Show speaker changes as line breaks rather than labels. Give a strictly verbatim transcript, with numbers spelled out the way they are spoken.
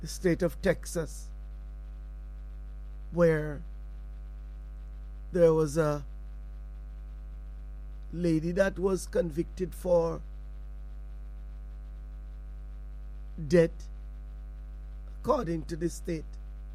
the state of Texas, where there was a lady that was convicted for debt according to the state.